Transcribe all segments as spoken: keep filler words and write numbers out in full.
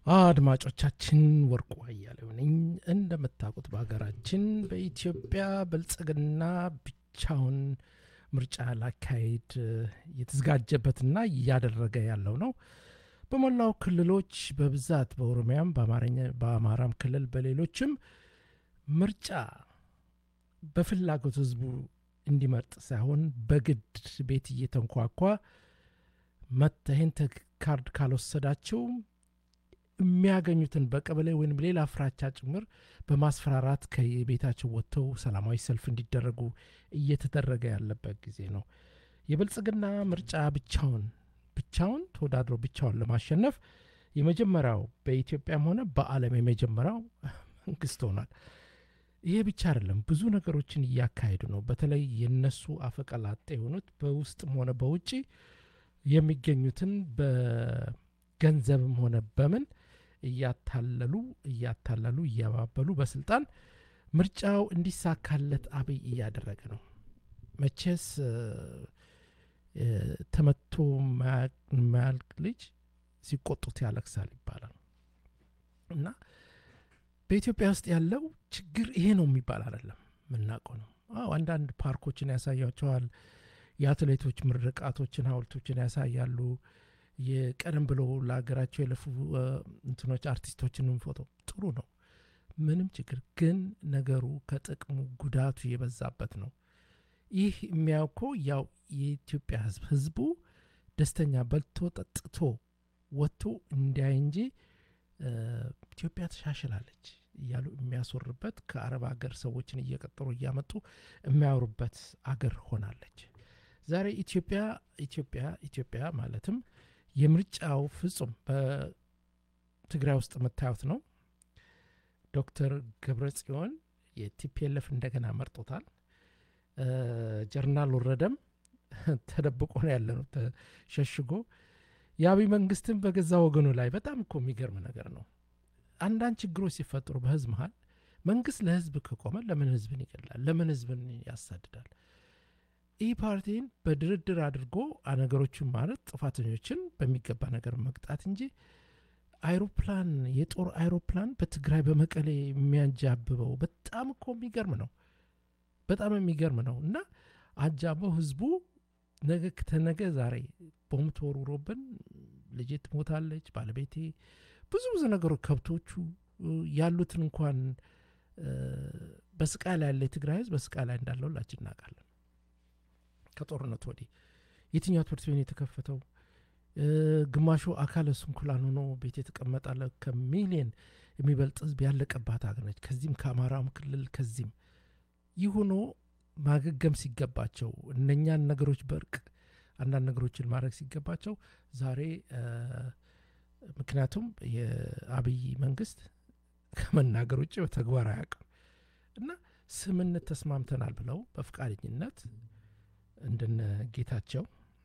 አድማጮቻችን ወርቁ አያሌው ነኝ። እንደምታውቁት በሀገራችን በኢትዮጵያ ብልጽግና ብቻውን ምርጫ ላካሄድ የተዘጋጀበትና እያደረገ ያለው ነው። በመላው ክልሎች በብዛት በኦሮሚያም በአማርኛ በአማራም ክልል በሌሎችም ምርጫ በፍላጎት ህዝቡ እንዲመርጥ ሳይሆን በግድ ቤት እየተንኳኳ መተህን ካርድ ካልወሰዳቸው የሚያገኙትን በቀበሌ ወይም ሌላ ፍራቻ ጭምር በማስፈራራት ከቤታቸው ወጥተው ሰላማዊ ሰልፍ እንዲደረጉ እየተደረገ ያለበት ጊዜ ነው። የብልጽግና ምርጫ ብቻውን ብቻውን ተወዳድሮ ብቻውን ለማሸነፍ የመጀመሪያው በኢትዮጵያም ሆነ በዓለም የመጀመሪያው መንግስት ሆኗል። ይሄ ብቻ አይደለም፣ ብዙ ነገሮችን እያካሄዱ ነው። በተለይ የነሱ አፈቀላጤ የሆኑት በውስጥም ሆነ በውጪ የሚገኙትን በገንዘብም ሆነ በምን እያታለሉ እያታለሉ እያባበሉ በስልጣን ምርጫው እንዲሳካለት አብይ እያደረገ ነው። መቼስ ተመቶ ማያልቅ ልጅ ሲቆጡት ያለቅሳል ይባላል እና በኢትዮጵያ ውስጥ ያለው ችግር ይሄ ነው የሚባል አይደለም፣ የምናውቀው ነው። አዎ አንዳንድ ፓርኮችን ያሳያቸዋል፣ የአትሌቶች ምርቃቶችን ሀውልቶችን ያሳያሉ፣ የቀደም ብሎ ለሀገራቸው የለፉ እንትኖች አርቲስቶችንም ፎቶ ጥሩ ነው፣ ምንም ችግር ግን ነገሩ ከጥቅሙ ጉዳቱ የበዛበት ነው። ይህ የሚያውቀው ያው የኢትዮጵያ ህዝብ ህዝቡ ደስተኛ በልቶ ጠጥቶ ወጥቶ እንዲያይ እንጂ ኢትዮጵያ ተሻሽላለች እያሉ የሚያስወርበት ከአረብ ሀገር ሰዎችን እየቀጠሩ እያመጡ የሚያወሩበት አገር ሆናለች። ዛሬ ኢትዮጵያ ኢትዮጵያ ኢትዮጵያ ማለትም የምርጫው ፍጹም በትግራይ ውስጥ የምታዩት ነው። ዶክተር ገብረጽዮን የቲፒኤልኤፍ እንደገና መርጦታል። ጀርናል ወረደም ተደብቆ ነው ያለ ነው ተሸሽጎ። የአብይ መንግስትም በገዛ ወገኑ ላይ በጣም እኮ የሚገርም ነገር ነው። አንዳንድ ችግሮች ሲፈጠሩ በህዝብ መሀል መንግስት ለህዝብ ከቆመ ለምን ህዝብን ይገላል? ለምን ህዝብን ያሳድዳል? ይህ ፓርቲን በድርድር አድርጎ ነገሮችን ማለት ጥፋተኞችን በሚገባ ነገር መቅጣት እንጂ አይሮፕላን የጦር አይሮፕላን በትግራይ በመቀሌ የሚያጃብበው በጣም እኮ የሚገርም ነው። በጣም የሚገርም ነው እና አጃበው ህዝቡ ነገ ከተነገ ዛሬ ቦምብ ተወርውሮብን ልጄ ትሞታለች፣ ባለቤቴ ብዙ ብዙ ነገሮች ከብቶቹ ያሉትን እንኳን በስቃይ ላይ ያለ የትግራይ ህዝብ በስቃይ ላይ እንዳለው ሁላችን እናውቃለን። ከጦርነቱ ወዲህ የትኛው ትምህርት ቤት የተከፈተው ግማሹ አካለ ስንኩላን ሆኖ ቤት የተቀመጣለ ከሚሊየን የሚበልጥ ህዝብ ያለቀባት ሀገር ነች። ከዚህም ከአማራም ክልል ከዚህም ይሁኖ ማገገም ሲገባቸው እነኛን ነገሮች በርቅ አንዳንድ ነገሮችን ማድረግ ሲገባቸው ዛሬ ምክንያቱም የአብይ መንግስት ከመናገር ውጭ በተግባር አያውቅም እና ስምነት ተስማምተናል ብለው በፍቃደኝነት እንደነ ጌታቸው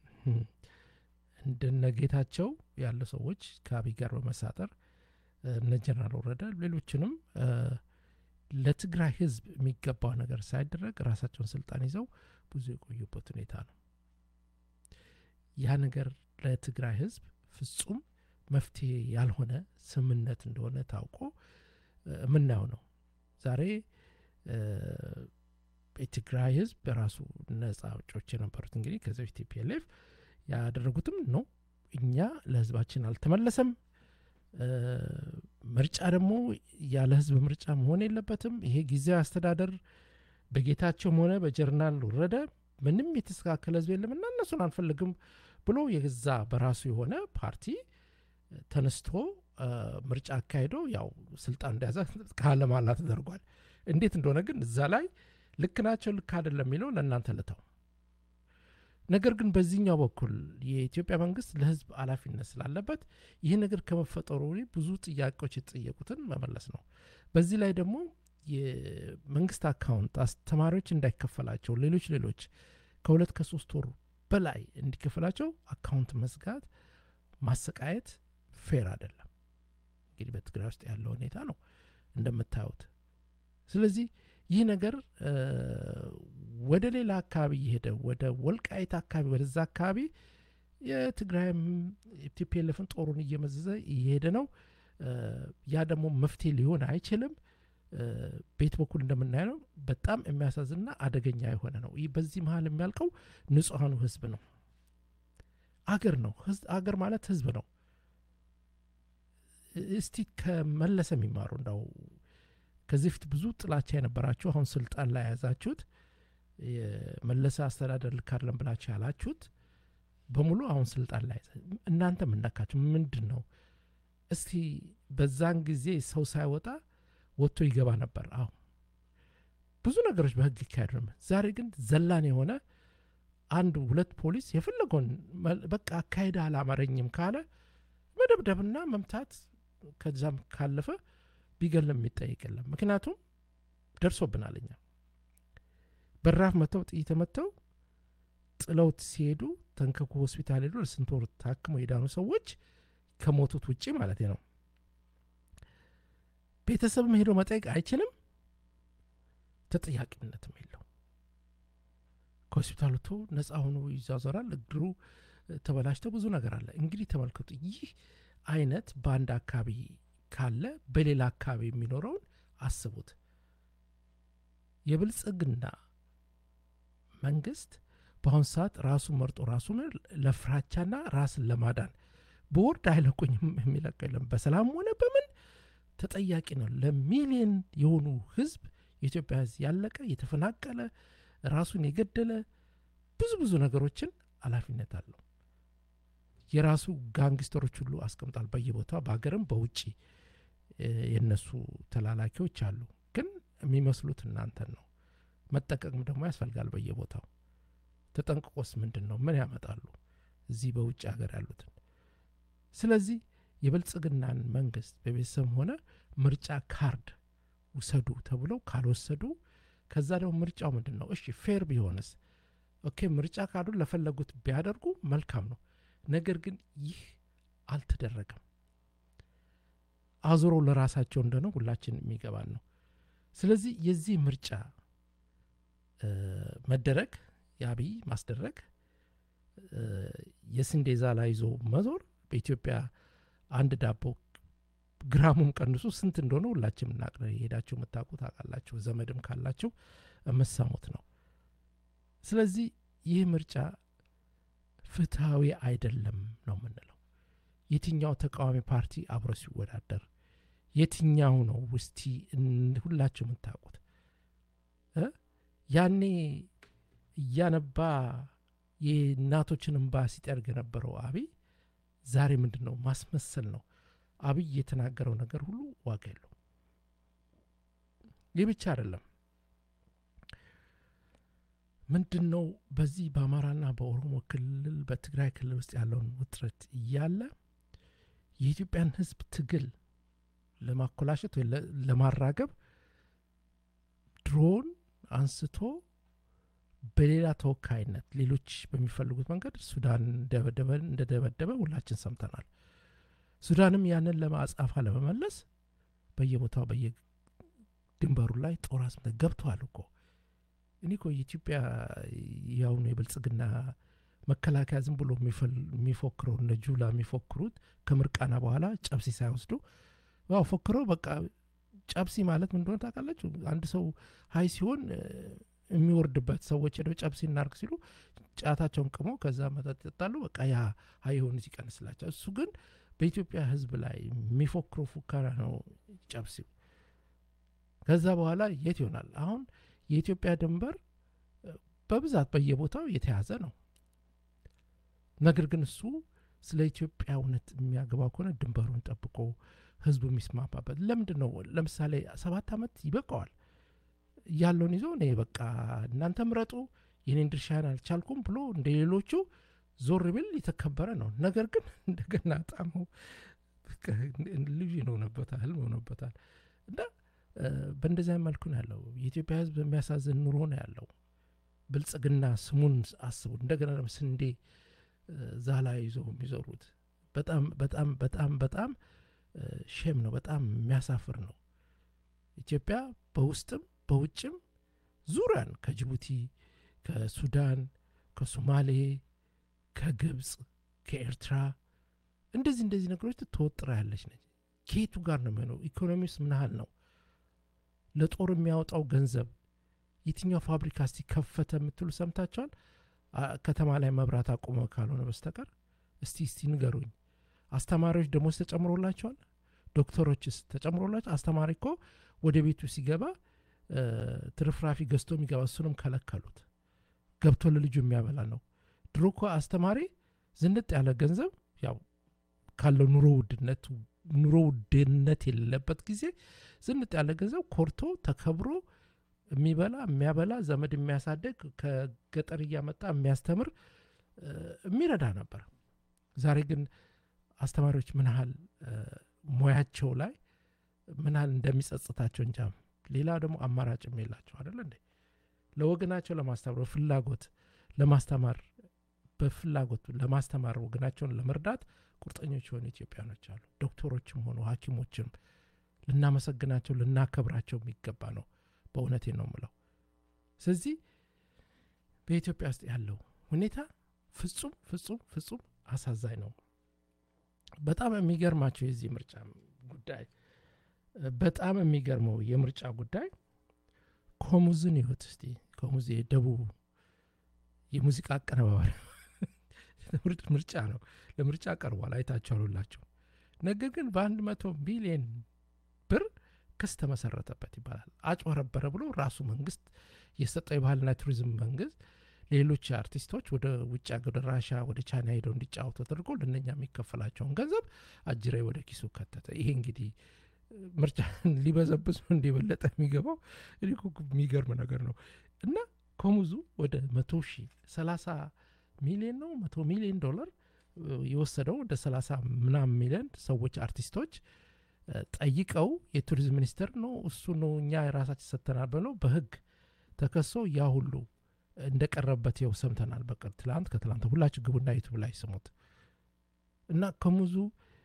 እንደነ ጌታቸው ያሉ ሰዎች ከአብይ ጋር በመሳጠር እነ ጀነራል ወረደ ሌሎችንም ለትግራይ ህዝብ የሚገባው ነገር ሳይደረግ ራሳቸውን ስልጣን ይዘው ብዙ የቆዩበት ሁኔታ ነው። ያ ነገር ለትግራይ ህዝብ ፍጹም መፍትሄ ያልሆነ ስምነት እንደሆነ ታውቆ ምናየው ነው። ዛሬ የትግራይ ህዝብ በራሱ ነጻ አውጪዎች የነበሩት እንግዲህ ከዚህ ቲፒኤልኤፍ ያደረጉትም ነው። እኛ ለህዝባችን አልተመለሰም። ምርጫ ደግሞ ያለ ህዝብ ምርጫ መሆን የለበትም። ይሄ ጊዜያዊ አስተዳደር በጌታቸውም ሆነ በጀነራል ወረደ ምንም የተስተካከለ ህዝብ የለምና እነሱን አንፈልግም ብሎ የገዛ በራሱ የሆነ ፓርቲ ተነስቶ ምርጫ አካሄዶ ያው ስልጣን እንደያዘ ካለ ማላ ተደርጓል። እንዴት እንደሆነ ግን እዛ ላይ ልክ ናቸው ልክ አይደለም የሚለው ለእናንተ ልተው። ነገር ግን በዚህኛው በኩል የኢትዮጵያ መንግስት ለህዝብ ኃላፊነት ስላለበት ይህ ነገር ከመፈጠሩ ብዙ ጥያቄዎች የተጠየቁትን መመለስ ነው። በዚህ ላይ ደግሞ የመንግስት አካውንት አስተማሪዎች እንዳይከፈላቸው ሌሎች ሌሎች ከሁለት ከሶስት ወር በላይ እንዲከፈላቸው አካውንት መዝጋት ማሰቃየት ፌር አይደለም። እንግዲህ በትግራይ ውስጥ ያለው ሁኔታ ነው እንደምታዩት። ስለዚህ ይህ ነገር ወደ ሌላ አካባቢ እየሄደ ወደ ወልቃይት አካባቢ ወደዛ አካባቢ የትግራይም ቲፒኤልኤፍን ጦሩን እየመዘዘ እየሄደ ነው። ያ ደግሞ መፍትሄ ሊሆን አይችልም። ቤት በኩል እንደምናየው በጣም የሚያሳዝንና አደገኛ የሆነ ነው። ይህ በዚህ መሀል የሚያልቀው ንጹሐኑ ህዝብ ነው። አገር ነው። አገር ማለት ህዝብ ነው። እስቲ ከመለሰ የሚማሩ እንደው ከዚህ ፊት ብዙ ጥላቻ የነበራችሁ አሁን ስልጣን ላይ ያዛችሁት የመለሰ አስተዳደር ልክ አይደለም ብላችሁ ያላችሁት በሙሉ አሁን ስልጣን ላይ እናንተ ምንነካችሁ ምንድን ነው? እስቲ በዛን ጊዜ ሰው ሳይወጣ ወጥቶ ይገባ ነበር። አዎ ብዙ ነገሮች በህግ ይካሄዱ ነበር። ዛሬ ግን ዘላን የሆነ አንድ ሁለት ፖሊስ የፈለገውን በቃ አካሄድ አላማረኝም ካለ መደብደብና መምታት ከዛም ካለፈ ቢገለም የሚጠይቅ የለም። ምክንያቱም ደርሶብናል። እኛ በራፍ መተው ጥይት መተው ጥለውት ሲሄዱ ተንከኩ ሆስፒታል ሄዱ ለስንት ወር ታክመው የዳኑ ሰዎች ከሞቱት ውጪ ማለት ነው። ቤተሰብም ሄዶ መጠየቅ አይችልም፣ ተጠያቂነትም የለው። ከሆስፒታሉ ቶ ነፃ ሆኖ ይዛዘራል። እግሩ ተበላሽቶ ብዙ ነገር አለ። እንግዲህ ተመልከቱ፣ ይህ አይነት በአንድ አካባቢ ካለ በሌላ አካባቢ የሚኖረውን አስቡት። የብልጽግና መንግስት በአሁን ሰዓት ራሱን መርጦ ራሱን ለፍራቻና ራስን ለማዳን በወርድ አይለቁኝም የሚለቅ የለም። በሰላም ሆነ በምን ተጠያቂ ነው። ለሚሊዮን የሆኑ ህዝብ የኢትዮጵያ ህዝብ ያለቀ የተፈናቀለ ራሱን የገደለ ብዙ ብዙ ነገሮችን ኃላፊነት አለው። የራሱ ጋንግስተሮች ሁሉ አስቀምጧል በየቦታው በአገርም በውጪ የነሱ ተላላኪዎች አሉ። ግን የሚመስሉት እናንተን ነው። መጠቀቅም ደግሞ ያስፈልጋል በየቦታው። ተጠንቅቆስ ምንድን ነው ምን ያመጣሉ እዚህ በውጭ ሀገር ያሉትን? ስለዚህ የብልጽግናን መንግስት በቤተሰብ ሆነ ምርጫ ካርድ ውሰዱ ተብለው ካልወሰዱ ከዛ ደግሞ ምርጫው ምንድን ነው? እሺ ፌር ቢሆንስ ኦኬ ምርጫ ካርዱን ለፈለጉት ቢያደርጉ መልካም ነው። ነገር ግን ይህ አልተደረገም። አዙሮ ለራሳቸው እንደሆነ ሁላችን የሚገባን ነው። ስለዚህ የዚህ ምርጫ መደረግ የአብይ ማስደረግ የስንዴ ዛላ ይዞ መዞር በኢትዮጵያ አንድ ዳቦ ግራሙም ቀንሱ ስንት እንደሆነ ሁላችንም እናቀረ ሄዳችሁ መታቁት አቃላችሁ ዘመድም ካላችሁ መሳሙት ነው። ስለዚህ ይህ ምርጫ ፍትሃዊ አይደለም ነው የምንለው። የትኛው ተቃዋሚ ፓርቲ አብሮ ሲወዳደር የትኛው ነው ውስቲ ሁላችሁ የምታውቁት? ያኔ እያነባ የእናቶችን እንባ ሲጠርግ የነበረው አብይ ዛሬ ምንድነው? ማስመሰል ነው። አብይ የተናገረው ነገር ሁሉ ዋጋ የለው። ይህ ብቻ አይደለም። ምንድነው በዚህ በአማራና በኦሮሞ ክልል በትግራይ ክልል ውስጥ ያለውን ውጥረት እያለ የኢትዮጵያን ህዝብ ትግል ለማኮላሸት ወይ ለማራገብ ድሮን አንስቶ በሌላ ተወካይነት ሌሎች በሚፈልጉት መንገድ ሱዳን ደበደበ እንደደበደበ ሁላችን ሰምተናል። ሱዳንም ያንን ለማጻፋ ለመመለስ በየቦታው በየድንበሩ ላይ ጦር አስመ ገብቷል እኮ። እኔ እኮ የኢትዮጵያ ያው ነው የብልጽግና መከላከያ ዝም ብሎ የሚፎክረው እነ ጁላ የሚፎክሩት ከምርቃና በኋላ ጨብሲ ሳይወስዱ ዋው ፎክረው በቃ ጨብሲ ማለት ምን እንደሆነ ታውቃላችሁ? አንድ ሰው ሀይ ሲሆን የሚወርድበት ሰዎች ሄደው ጨብሲ እናርግ ሲሉ ጫታቸውን ቅመው ከዛ መጠጥ ይጠጣሉ። በቃ ያ ሀይ ሆነ ሲቀንስላቸው። እሱ ግን በኢትዮጵያ ህዝብ ላይ የሚፎክረው ፉከራ ነው ጨብሲው። ከዛ በኋላ የት ይሆናል? አሁን የኢትዮጵያ ድንበር በብዛት በየቦታው የተያዘ ነው። ነገር ግን እሱ ስለ ኢትዮጵያ እውነት የሚያገባ ከሆነ ድንበሩን ጠብቆ ህዝቡ የሚስማማበት ለምንድን ነው? ለምሳሌ ሰባት ዓመት ይበቃዋል ያለውን ይዞ እኔ በቃ እናንተ ምረጡ የኔን ድርሻን አልቻልኩም ብሎ እንደ ሌሎቹ ዞር ቢል የተከበረ ነው። ነገር ግን እንደገና ጣሙ ልጅ ነው ነበታል ህልም ሆነበታል። እና በእንደዚያ መልኩ ነው ያለው የኢትዮጵያ ህዝብ። የሚያሳዝን ኑሮ ነው ያለው። ብልጽግና ስሙን አስቡ። እንደገና ደግሞ ስንዴ ዛላ ይዞ የሚዞሩት በጣም በጣም በጣም በጣም ሼም ነው። በጣም የሚያሳፍር ነው። ኢትዮጵያ በውስጥም በውጭም ዙሪያን ከጅቡቲ ከሱዳን ከሶማሌ ከግብጽ ከኤርትራ እንደዚህ እንደዚህ ነገሮች ተወጥራ ያለች ነች። ከየቱ ጋር ነው የሚሆነው? ኢኮኖሚውስ ምን ያህል ነው? ለጦር የሚያወጣው ገንዘብ የትኛው ፋብሪካ ሲከፈተ የምትሉ ሰምታችኋል? ከተማ ላይ መብራት አቁመው ካልሆነ በስተቀር እስቲ እስቲ ንገሩኝ። አስተማሪዎች ደሞዝ ተጨምሮላቸዋል? ዶክተሮችስ ተጨምሮላቸው? አስተማሪ እኮ ወደ ቤቱ ሲገባ ትርፍራፊ ገዝቶ የሚገባ እሱንም ከለከሉት። ገብቶ ለልጁ የሚያበላ ነው። ድሮ እኮ አስተማሪ ዝንጥ ያለ ገንዘብ ያው ካለው ኑሮ ውድነት ኑሮ ውድነት የሌለበት ጊዜ ዝንጥ ያለ ገንዘብ ኮርቶ ተከብሮ የሚበላ የሚያበላ ዘመድ የሚያሳደግ ከገጠር እያመጣ የሚያስተምር የሚረዳ ነበር። ዛሬ ግን አስተማሪዎች ምን ያህል ሙያቸው ላይ ምን ያህል እንደሚጸጽታቸው እንጃ። ሌላ ደግሞ አማራጭም የላቸው አይደል እንዴ? ለወገናቸው ለማስተማር ፍላጎት ለማስተማር በፍላጎት ለማስተማር ወገናቸውን ለመርዳት ቁርጠኞች የሆኑ ኢትዮጵያኖች አሉ። ዶክተሮችም ሆኑ ሐኪሞችም ልናመሰግናቸው ልናከብራቸው የሚገባ ነው። በእውነቴ ነው የምለው። ስለዚህ በኢትዮጵያ ውስጥ ያለው ሁኔታ ፍጹም ፍጹም ፍጹም አሳዛኝ ነው። በጣም የሚገርማቸው የዚህ ምርጫ ጉዳይ በጣም የሚገርመው የምርጫ ጉዳይ ኮሙዝን ይሁት እስቲ ኮሙዝ የደቡብ የሙዚቃ አቀነባባሪ ምርጫ ነው። ለምርጫ ቀርቧል፣ አይታችኋላችሁ። ነገር ግን በአንድ መቶ ቢሊዮን ብር ክስ ተመሰረተበት ይባላል። አጭበረበረ ብሎ ራሱ መንግስት የሰጠው የባህልና ቱሪዝም መንግስት ሌሎች አርቲስቶች ወደ ውጭ ወደ ራሻ ወደ ቻይና ሄደው እንዲጫወቱ ተደርጎ ለነኛ የሚከፈላቸውን ገንዘብ አጅሬ ወደ ኪሱ ከተተ። ይሄ እንግዲህ ምርጫ ሊበዘብዝ ነው እንዲበለጠ የሚገባው የሚገርም ነገር ነው። እና ኮሙዙ ወደ መቶ ሺህ ሰላሳ ሚሊዮን ነው መቶ ሚሊዮን ዶላር የወሰደው ወደ ሰላሳ ምናምን ሚሊዮን ሰዎች አርቲስቶች ጠይቀው የቱሪዝም ሚኒስቴር ነው እሱ ነው እኛ የራሳችን ሰጥተናል ብለው በህግ ተከሶ ያ ሁሉ እንደቀረበት ይው ሰምተናል። በቀር ትላንት ከትላንት ሁላችሁ ግቡና ዩቲዩብ ላይ ስሙት። እና ኮሙዙ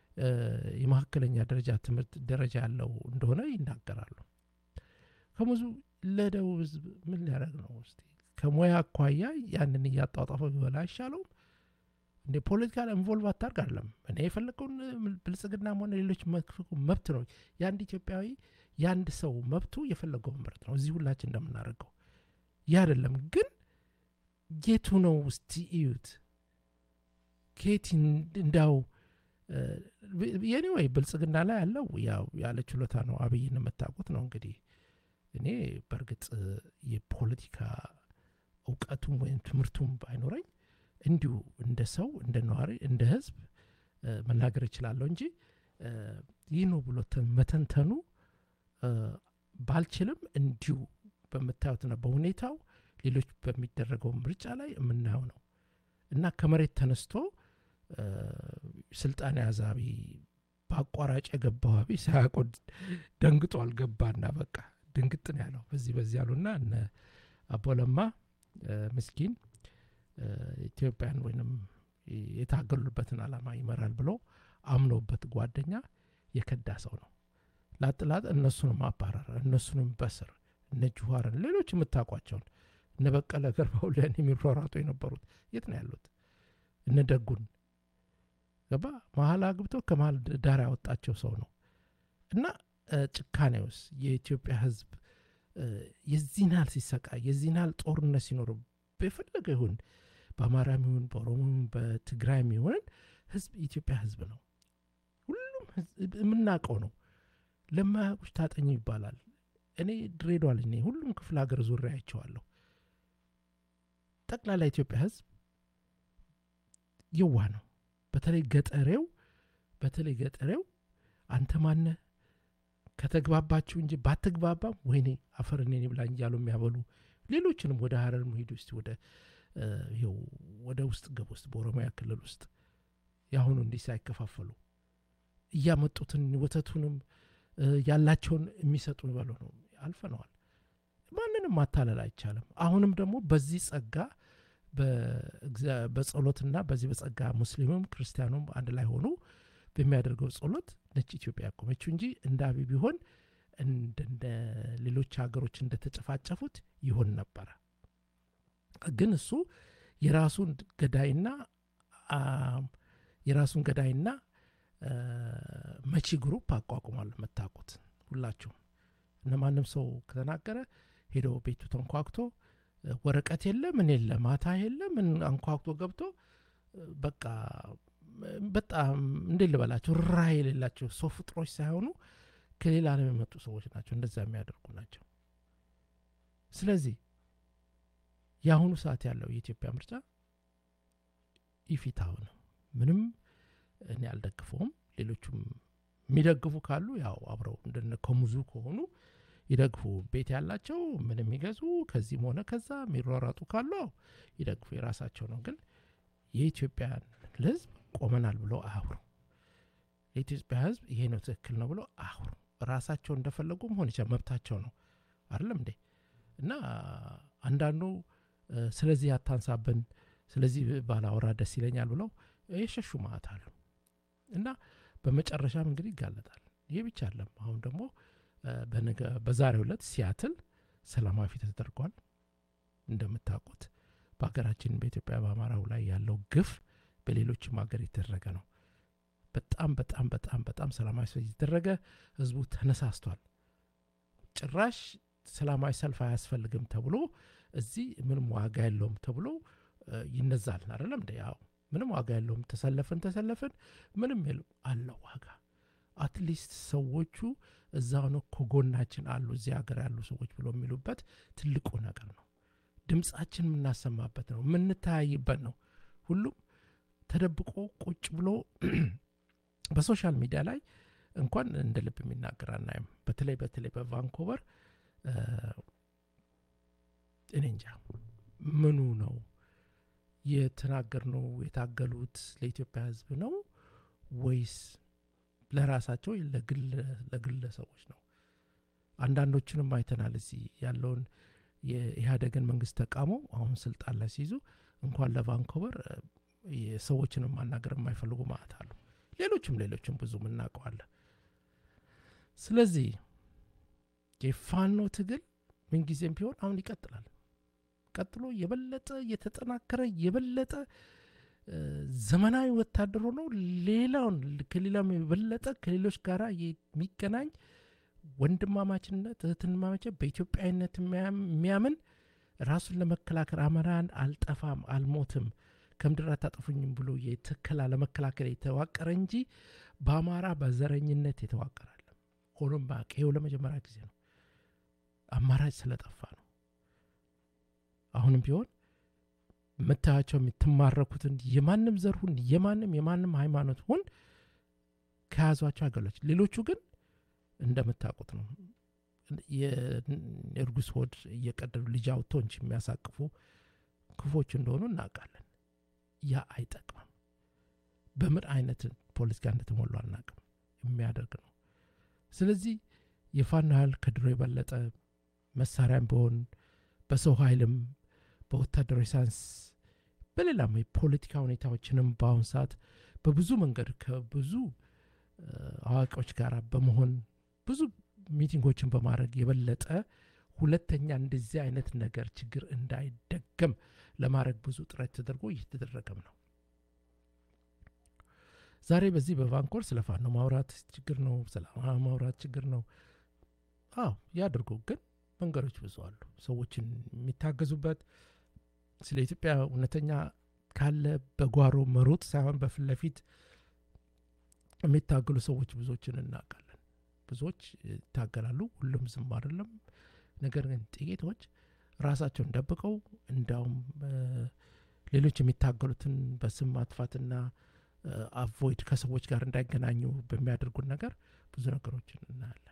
የመካከለኛ ደረጃ ትምህርት ደረጃ ያለው እንደሆነ ይናገራሉ። ኮሙዙ ለደቡብ ህዝብ ምን ሊያደርግ ነው? እስቲ ከሞያ አኳያ ያንን እያጣጣፈው ይበላ አይሻለው እንደ ፖለቲካል ኢንቮልቭ አታርግ አይደለም። እኔ የፈለከውን ብልጽግና ሆነ ሌሎች መብት ነው። ያንድ ኢትዮጵያዊ ያንድ ሰው መብቱ የፈለገው ምርት ነው። እዚህ ሁላችን እንደምናደርገው ያ አይደለም። ግን ጌቱ ነው እስቲ እዩት። ኬቲ እንዳው የኔ ብልጽግና ላይ ያለው ያው ያለ ችሎታ ነው። አብይን የምታውቁት ነው እንግዲህ። እኔ በእርግጥ የፖለቲካ እውቀቱም ወይም ትምህርቱም ባይኖረኝ እንዲሁ እንደ ሰው እንደ ነዋሪ እንደ ህዝብ መናገር እችላለሁ እንጂ ይህ ነው ብሎ መተንተኑ ባልችልም እንዲሁ በመታየትና በሁኔታው ሌሎች በሚደረገው ምርጫ ላይ የምናየው ነው። እና ከመሬት ተነስቶ ስልጣን ያዛቢ በአቋራጭ የገባው አብይ ሳያቆድ ደንግጦ አልገባና በቃ ድንግጥን ያለው በዚህ በዚህ ያሉና እነ አቦለማ ምስኪን ኢትዮጵያን ወይንም የታገሉበትን ዓላማ ይመራል ብሎ አምኖበት ጓደኛ የከዳ ሰው ነው። ላጥላጥ እነሱንም አባረረ፣ እነሱንም በስር እነ ጁዋርን ሌሎች የምታውቋቸውን እነ በቀለ ገርባው ላይ የሚሯሯጡ የነበሩት የት ነው ያሉት? እነ ደጉን ገባ መሀል አግብቶ ከመሀል ዳር ያወጣቸው ሰው ነው። እና ጭካኔውስ የኢትዮጵያ ህዝብ የዚህን ያህል ሲሰቃይ የዚህን ያህል ጦርነት ሲኖር በፈለገ ይሁን በአማራም ይሁን በኦሮሞም በትግራይም ይሁን ህዝብ የኢትዮጵያ ህዝብ ነው። ሁሉም የምናውቀው ነው። ለማያውቁት ታጠኙ ይባላል። እኔ ድሬዳዋ ልጅ ነኝ። ሁሉም ክፍለ ሀገር ዙሪያ አይቼዋለሁ። ጠቅላላ ኢትዮጵያ ህዝብ የዋህ ነው። በተለይ ገጠሬው በተለይ ገጠሬው አንተ ማነ ከተግባባችሁ እንጂ ባትግባባም ወይኔ አፈርኔ ብላኝ ያሉ የሚያበሉ ሌሎችንም ወደ ሀረር ሄዱ እስቲ ወደ ይው ወደ ውስጥ ገብ ውስጥ በኦሮሚያ ክልል ውስጥ ያሁኑ እንዲህ ሳይከፋፈሉ እያመጡትን ወተቱንም ያላቸውን የሚሰጡ ይበሉ ነው። አልፈነዋል። ማንንም ማታለል አይቻልም። አሁንም ደግሞ በዚህ ጸጋ በጸሎትና በዚህ በጸጋ ሙስሊሙም ክርስቲያኑም አንድ ላይ ሆኖ በሚያደርገው ጸሎት ነጭ ኢትዮጵያ ያቆመችው እንጂ እንደ አብይ ቢሆን እንደ ሌሎች ሀገሮች እንደተጨፋጨፉት ይሆን ነበር። ግን እሱ የራሱን ገዳይና የራሱን ገዳይና መቺ ግሩፕ አቋቁሟል የምታውቁት ሁላችሁም። እነ ማንም ሰው ከተናገረ ሄዶ ቤቱ ተንኳክቶ ወረቀት የለ ምን የለ ማታ የለ ምን አንኳክቶ ገብቶ በቃ በጣም እንዴት ልበላቸው ራይ የሌላቸው ሰው ፍጥሮች ሳይሆኑ ከሌላ ዓለም የመጡ ሰዎች ናቸው እንደዛ የሚያደርጉ ናቸው። ስለዚህ የአሁኑ ሰዓት ያለው የኢትዮጵያ ምርጫ ኢፊታው ነው። ምንም እኔ አልደግፈውም። ሌሎቹም የሚደግፉ ካሉ ያው አብረው እንደነ ከሙዙ ከሆኑ ይደግፉ። ቤት ያላቸው ምንም ይገዙ ከዚህም ሆነ ከዛ የሚሯሯጡ ካሉ ይደግፉ፣ የራሳቸው ነው። ግን የኢትዮጵያ ሕዝብ ቆመናል ብሎ አያውሩ። የኢትዮጵያ ሕዝብ ይሄ ነው ትክክል ነው ብሎ አያውሩ። ራሳቸው እንደፈለጉ መሆን ይችላል፣ መብታቸው ነው አይደለም እንዴ? እና አንዳንዱ ስለዚህ አታንሳብን ስለዚህ ባላወራ ደስ ይለኛል ብለው የሸሹ ማለት አሉ። እና በመጨረሻም እንግዲህ ይጋለጣል። ይሄ ብቻ አይደለም። አሁን ደግሞ በነገ በዛሬው ዕለት ሲያትል ሰላማዊ ፊት ተደርጓል። እንደምታውቁት በሀገራችን በኢትዮጵያ በአማራው ላይ ያለው ግፍ በሌሎችም ሀገር የተደረገ ነው። በጣም በጣም በጣም በጣም ሰላማዊ ሰልፍ የተደረገ ህዝቡ ተነሳስቷል። ጭራሽ ሰላማዊ ሰልፍ አያስፈልግም ተብሎ እዚህ ምንም ዋጋ የለውም ተብሎ ይነዛል አይደለም እንዴ? ያው ምንም ዋጋ የለውም ተሰለፈን ተሰለፈን ምንም የለም አለው ዋጋ። አትሊስት ሰዎቹ እዛው ነው ከጎናችን አሉ እዚህ ሀገር ያሉ ሰዎች ብሎ የሚሉበት ትልቁ ነገር ነው። ድምጻችን የምናሰማበት ነው፣ የምንታያይበት ነው። ሁሉም ተደብቆ ቁጭ ብሎ በሶሻል ሚዲያ ላይ እንኳን እንደ ልብ የሚናገር አናይም። በተለይ በተለይ በቫንኮቨር እኔ እንጃ ምኑ ነው የተናገርነው የታገሉት ለኢትዮጵያ ህዝብ ነው ወይስ ለራሳቸው ለግል ለግለሰቦች ነው? አንዳንዶቹንም አይተናል። እዚህ ያለውን የኢህአዴግን መንግስት ተቃውሞ አሁን ስልጣን ላይ ሲይዙ እንኳን ለቫንኮቨር ሰዎችንም ማናገር የማይፈልጉ ማለት አሉ። ሌሎችም ሌሎችም ብዙ እናውቀዋለን። ስለዚህ የፋኖ ትግል ምንጊዜም ቢሆን አሁን ይቀጥላል። ቀጥሎ የበለጠ የተጠናከረ የበለጠ ዘመናዊ ወታደር ሆኖ ሌላውን ከሌላም የበለጠ ከሌሎች ጋራ የሚገናኝ ወንድማማችነት እህትማማችነት በኢትዮጵያዊነት የሚያምን ራሱን ለመከላከል አማራን አልጠፋም አልሞትም ከምድር አታጠፉኝም ብሎ የተከላ ለመከላከል የተዋቀረ እንጂ በአማራ በዘረኝነት የተዋቀረ አይደለም። ሆኖም ባቀው ለመጀመሪያ ጊዜ ነው። አማራጭ ስለጠፋ ነው። አሁንም ቢሆን መታቸው የምትማረኩትን የማንም ዘርሁን የማንም የማንም ሃይማኖት ሁን ከያዟቸው አገሎች ሌሎቹ ግን እንደምታውቁት ነው የእርጉስ ሆድ እየቀደዱ ልጅ አውጥተው እንጂ የሚያሳቅፉ ክፎች እንደሆኑ እናውቃለን። ያ አይጠቅምም። በምን አይነት ፖለቲካ እንደተሞሉ አናውቅም። የሚያደርግ ነው። ስለዚህ የፋኖ ኃይል ከድሮ የበለጠ መሳሪያም ቢሆን በሰው ኃይልም በወታደራዊ ሳይንስ በሌላም የፖለቲካ ሁኔታዎችንም በአሁን ሰዓት በብዙ መንገድ ከብዙ አዋቂዎች ጋር በመሆን ብዙ ሚቲንጎችን በማድረግ የበለጠ ሁለተኛ እንደዚህ አይነት ነገር ችግር እንዳይደገም ለማድረግ ብዙ ጥረት ተደርጎ እየተደረገም ነው። ዛሬ በዚህ በቫንኮቨር ስለ ፋኖ ማውራት ችግር ነው፣ ስለ ማውራት ችግር ነው። አዎ ያድርጉ። ግን መንገዶች ብዙ አሉ ሰዎችን የሚታገዙበት። ስለ ኢትዮጵያ እውነተኛ ካለ በጓሮ መሮጥ ሳይሆን በፊት ለፊት የሚታገሉ ሰዎች ብዙዎችን እናውቃለን። ብዙዎች ይታገላሉ። ሁሉም ዝም አይደለም። ነገር ግን ጥቂቶች ራሳቸውን ደብቀው እንዳውም ሌሎች የሚታገሉትን በስም ማጥፋትና አቮይድ ከሰዎች ጋር እንዳይገናኙ በሚያደርጉት ነገር ብዙ ነገሮችን እናያለን።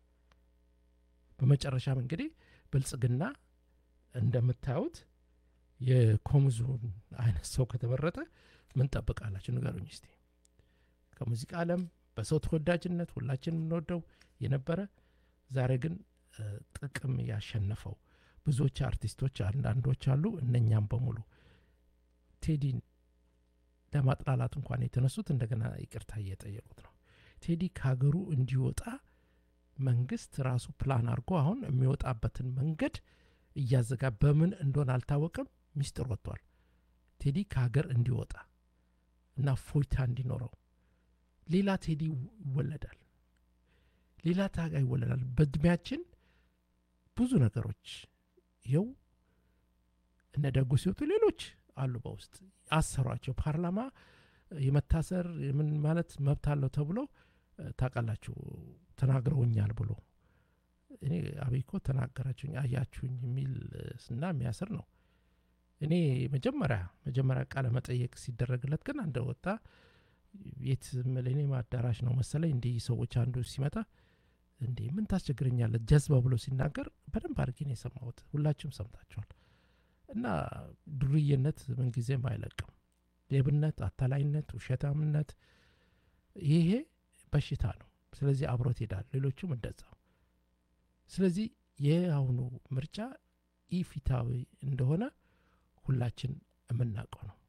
በመጨረሻም እንግዲህ ብልጽግና እንደምታዩት የኮሙዙን አይነት ሰው ከተመረጠ ምን ጠብቃላችሁ ንገሩኝ እስቲ። ከሙዚቃ ዓለም በሰው ተወዳጅነት ሁላችንም እንወደው የነበረ ዛሬ ግን ጥቅም ያሸነፈው ብዙዎች አርቲስቶች አንዳንዶች አሉ። እነኛም በሙሉ ቴዲን ለማጥላላት እንኳን የተነሱት እንደገና ይቅርታ እየጠየቁት ነው። ቴዲ ከሀገሩ እንዲወጣ መንግስት ራሱ ፕላን አድርጎ አሁን የሚወጣበትን መንገድ እያዘጋ በምን እንደሆነ አልታወቅም። ሚስጥር ወጥቷል። ቴዲ ከሀገር እንዲወጣ እና ፎይታ እንዲኖረው ሌላ ቴዲ ይወለዳል፣ ሌላ ታጋይ ይወለዳል። በእድሜያችን ብዙ ነገሮች ይኸው እነ ደጉ ሲወጡ ሌሎች አሉ በውስጥ አሰሯቸው። ፓርላማ የመታሰር ምን ማለት መብት አለው ተብሎ ታውቃላችሁ ተናግረውኛል ብሎ እኔ አብይ እኮ ተናገራችሁኝ አያችሁኝ የሚል እና የሚያስር ነው። እኔ መጀመሪያ መጀመሪያ ቃለ መጠየቅ ሲደረግለት ግን አንድ ወጣ የት መለኔ ማዳራሽ ነው መሰለኝ እንዲህ ሰዎች አንዱ ሲመጣ እንዴ ምን ታስቸግረኛለህ ጀዝባ ብሎ ሲናገር በደንብ አድርጌ ነው የሰማሁት። ሁላችሁም ሰምታችኋል። እና ዱርዬነት ምንጊዜም አይለቅም። ሌብነት፣ አታላይነት፣ ውሸታምነት ይሄ በሽታ ነው። ስለዚህ አብሮት ይሄዳል። ሌሎቹም እንደዛው። ስለዚህ የአሁኑ ምርጫ ኢፍትሃዊ እንደሆነ ሁላችን የምናውቀው ነው።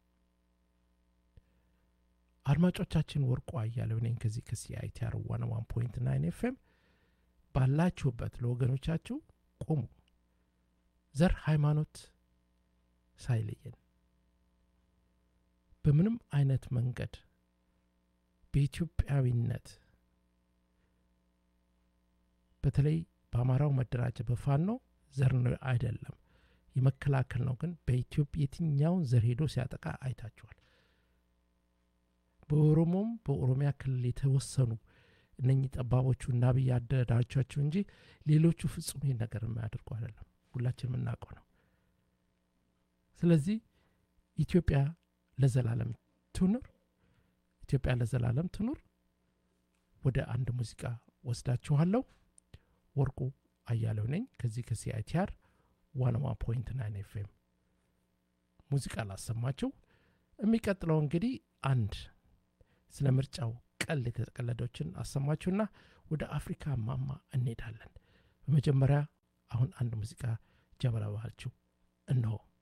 አድማጮቻችን ወርቁ አያሌው ነኝ ከዚህ ከሲአይቲአር ዋን ዋን ፖይንት ናይን ኤፍኤም። ባላችሁበት ለወገኖቻችሁ ቆሙ። ዘር ሃይማኖት ሳይለየን በምንም አይነት መንገድ በኢትዮጵያዊነት በተለይ በአማራው መደራጀት በፋኖ ዘር ነው አይደለም የመከላከል ነው። ግን በኢትዮጵያ የትኛውን ዘር ሄዶ ሲያጠቃ አይታችኋል። በኦሮሞም በኦሮሚያ ክልል የተወሰኑ እነኚህ ጠባቦቹ እና አብይ አደራጃቸው እንጂ ሌሎቹ ፍጹም ይሄን ነገር የማያደርጉ አይደለም። ሁላችንም እናውቀው ነው። ስለዚህ ኢትዮጵያ ለዘላለም ትኑር፣ ኢትዮጵያ ለዘላለም ትኑር። ወደ አንድ ሙዚቃ ወስዳችኋለሁ። ወርቁ አያሌው ነኝ ከዚህ ከሲአይቲአር ዋን ዋን ፖይንት ናይን ኤፍኤም። ሙዚቃ ላሰማችሁ። የሚቀጥለው እንግዲህ አንድ ስለ ምርጫው ቀልድ የተቀለዶችን አሰማችሁና ወደ አፍሪካ ማማ እንሄዳለን። በመጀመሪያ አሁን አንድ ሙዚቃ ጀበራ ባህልችሁ እነሆ።